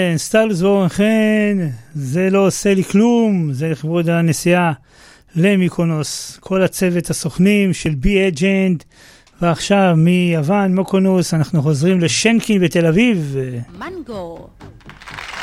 כן, סטלוס וורנכן, זה לא עושה לי כלום, זה לכבוד הנסיעה למיקונוס, כל הצוות הסוכנים של בי אג'נט, ועכשיו מיוון, מוקונוס, אנחנו חוזרים לשנקין בתל אביב. מנגו,